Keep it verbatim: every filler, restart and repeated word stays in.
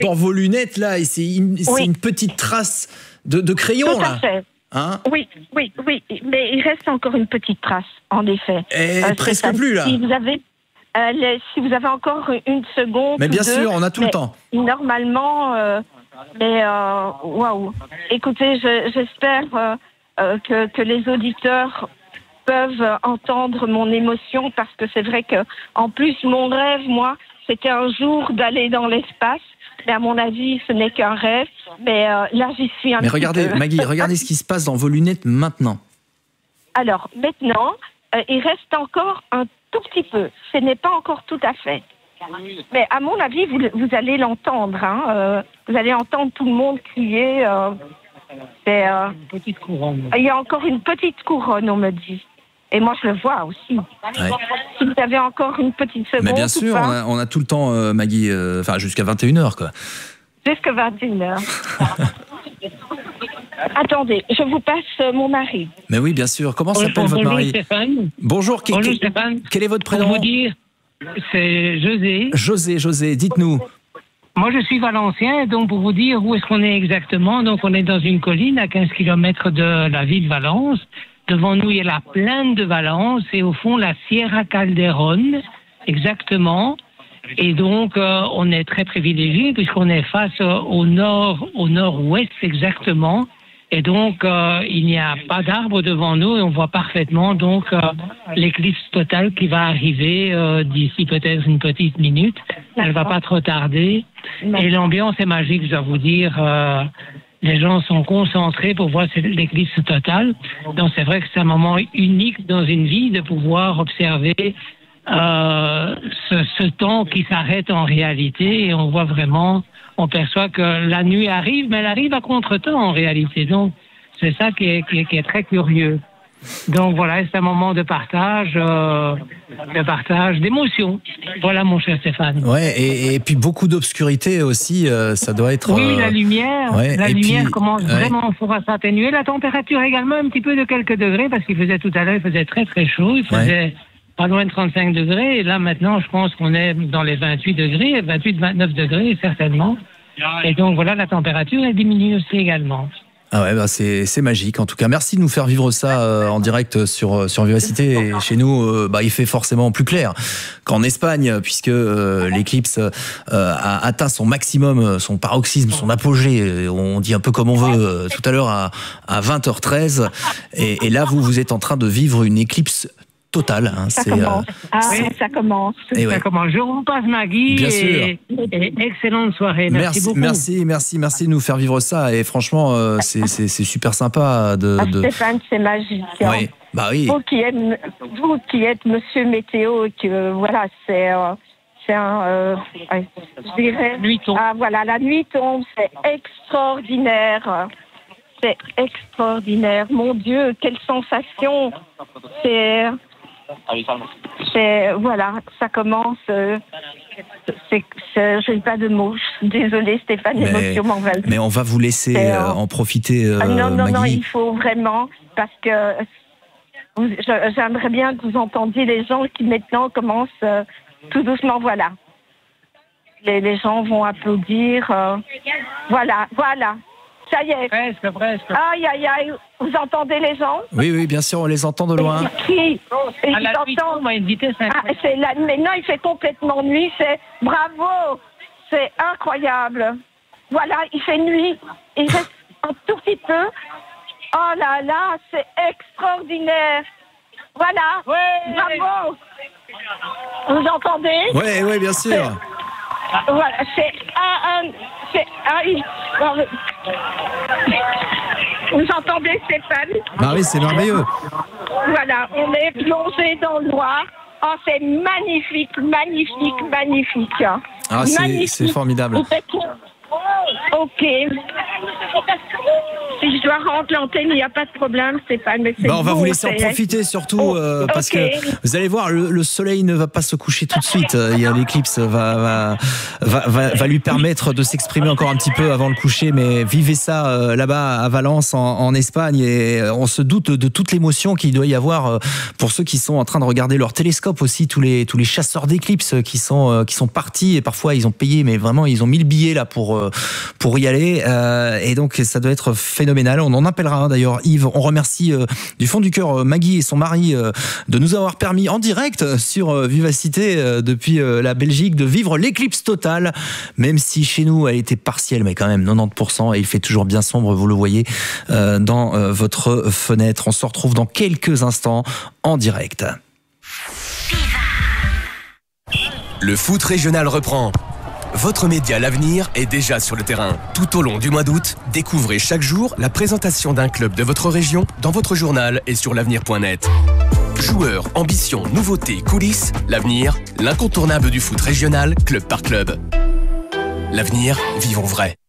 Dans vos lunettes, là, et c'est une, Oui. une petite trace de, de crayon, Tout à là. fait. Hein? Oui, oui, oui. Mais il reste encore une petite trace, en effet. Et Euh, presque Stéphane, plus, là. Si vous avez, euh, les- si vous avez encore une seconde. Mais ou bien deux, sûr, on a tout le mais temps. Normalement, euh, mais euh, waouh. Écoutez, je- j'espère euh, euh, que, que les auditeurs peuvent entendre mon émotion, parce que c'est vrai que, en plus, mon rêve, moi, c'était un jour d'aller dans l'espace. Mais à mon avis, ce n'est qu'un rêve. Mais euh, là, j'y suis un Mais petit regardez, peu. Maggie, regardez ce qui se passe dans vos lunettes maintenant. Alors, maintenant, euh, il reste encore un tout petit peu. Ce n'est pas encore tout à fait. Mais à mon avis, vous, vous allez l'entendre. Hein, euh, vous allez entendre tout le monde crier. Euh, c'est, euh, Une petite couronne. il y a encore une petite couronne, on me dit. Et moi, je le vois aussi. Ouais. Si vous avez encore une petite seconde. Mais bien ou sûr, pas, on a, on a tout le temps, euh, Maggie, euh, enfin jusqu'à vingt et une heures, quoi. Jusqu'à vingt et une heures. Attendez, je vous passe euh, mon mari. Mais oui, bien sûr. Comment s'appelle Bonjour, votre mari? Stéphane. Bonjour, qui- Bonjour qui- Stéphane. quel est votre Pour prénom? vous dire, c'est José. José, José, dites-nous. Moi, je suis valencien, donc pour vous dire où est-ce qu'on est exactement, donc on est dans une colline à quinze kilomètres de la ville de Valence. Devant nous, il y a la plaine de Valence et au fond, la Sierra Calderón, exactement. Et donc, euh, on est très privilégié puisqu'on est face euh, au nord, au nord-ouest exactement. Et donc, euh, il n'y a pas d'arbres devant nous et on voit parfaitement donc euh, l'éclipse totale qui va arriver euh, d'ici peut-être une petite minute. Elle va pas trop tarder. Et l'ambiance est magique, je dois vous dire. Euh, les gens sont concentrés pour voir cette- l'éclipse totale. Donc, c'est vrai que c'est un moment unique dans une vie de pouvoir observer euh, ce, ce temps qui s'arrête en réalité et on voit vraiment, on perçoit que la nuit arrive, mais elle arrive à contre-temps en réalité. Donc, c'est ça qui est, qui est, qui est très curieux. Donc voilà, c'est un moment de partage, euh, de partage, d'émotion. Voilà, mon cher Stéphane. Ouais, et, et puis beaucoup d'obscurité aussi, euh, ça doit être. Oui, euh, la lumière, ouais, la et lumière puis, commence ouais. vraiment fort à s'atténuer. La température également un petit peu de quelques degrés parce qu'il faisait tout à l'heure, il faisait très très chaud, il faisait pas loin de trente-cinq degrés. Et là maintenant, je pense qu'on est dans les vingt-huit degrés, vingt-huit, vingt-neuf degrés certainement. Et donc voilà, la température elle diminue aussi également. Ah ouais, bah c'est c'est magique. En tout cas, merci de nous faire vivre ça euh, en direct sur sur Vivacité. Et chez nous, euh, bah il fait forcément plus clair qu'en Espagne, puisque euh, l'éclipse euh, a atteint son maximum, son paroxysme, son apogée. On dit un peu comme on veut euh, tout à l'heure à à vingt heures treize. Et, et là, vous vous êtes en train de vivre une éclipse totale. Hein, Ça c'est commence. euh, Ah, oui. ça commence. et ouais. Ça commence. Je vous passe Maggie Bien et, et excellente soirée. Merci, Merci, beaucoup. merci, merci, merci de nous faire vivre ça. Et franchement, euh, c'est c'est c'est super sympa de. Ah, de... Stéphane, c'est magique. hein. Ouais, bah oui. Vous qui êtes, vous qui êtes Monsieur Météo, et que voilà, c'est, euh, c'est un, euh, ouais, je dirais. Nuit tombe. Ah voilà, la nuit tombe, c'est extraordinaire. C'est extraordinaire. Mon Dieu, quelle sensation. C'est, c'est, voilà, ça commence. Euh, c'est, c'est, j'ai pas de mots. Je suis désolée, Stéphane, Mais- l'émotion m'envahit. Mais on va vous laisser C'est, euh, euh, en profiter, euh, Ah, non, non, non, Maggie. il faut vraiment, parce que vous- je- j'aimerais bien que vous entendiez les gens qui maintenant commencent euh, tout doucement, voilà. Les, les gens vont applaudir. euh, voilà, voilà. Ça y est. Presque, presque. Aïe, aïe, aïe. Vous entendez les gens? Oui, oui, bien sûr, on les entend de loin. Ils crient. Et À ils la nuit entendent. tombe à une vitesse Ah, incroyable. c'est la... Maintenant, il fait complètement nuit. C'est bravo. C'est incroyable. Voilà, il fait nuit. Il reste un tout petit peu. Oh là là, c'est extraordinaire. Voilà. Bravo. Vous entendez? Oui, oui, bien sûr. Voilà, c'est un, un, c'est un, il- Vous entendez, Stéphane? Bah oui, c'est merveilleux. Voilà, on est plongé dans le noir. Oh, c'est magnifique, magnifique, magnifique. Ah, c'est Magnifique. c'est formidable. Vous faites- Ok. si je dois rendre l'antenne, il n'y a pas de problème, Stéphane. Mais bah, on va vous, vous laisser en c'est... profiter surtout oh, euh, parce okay. que vous allez voir, le, le soleil ne va pas se coucher tout de suite. Il y a l'éclipse va va, va va va lui permettre de s'exprimer encore un petit peu avant le coucher. Mais vivez ça euh, là-bas à Valence, en, en Espagne, et on se doute de toute l'émotion qu'il doit y avoir euh, pour ceux qui sont en train de regarder leur télescope aussi, tous les tous les chasseurs d'éclipses qui sont euh, qui sont partis et parfois ils ont payé, mais vraiment ils ont mis le billet là pour euh, pour y aller. Euh, et donc ça doit être phénoménal. On en appellera hein, d'ailleurs Yves. On remercie euh, du fond du cœur euh, Maggie et son mari euh, de nous avoir permis en direct sur euh, Vivacité euh, depuis euh, la Belgique de vivre l'éclipse totale, même si chez nous elle était partielle, mais quand même quatre-vingt-dix pour cent, et il fait toujours bien sombre, vous le voyez euh, dans euh, votre fenêtre. On se retrouve dans quelques instants en direct. Le foot régional reprend. Votre média L'Avenir est déjà sur le terrain. Tout au long du mois d'août, découvrez chaque jour la présentation d'un club de votre région dans votre journal et sur l'avenir point net. Joueurs, ambitions, nouveautés, coulisses, L'Avenir, l'incontournable du foot régional, club par club. L'Avenir, vivons vrai.